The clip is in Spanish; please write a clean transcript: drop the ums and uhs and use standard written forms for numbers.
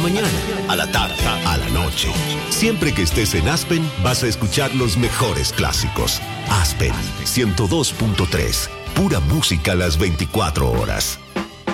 Mañana, a la tarde, a la noche. Siempre que estés en Aspen, vas a escuchar los mejores clásicos. Aspen 102.3. Pura música a las 24 horas.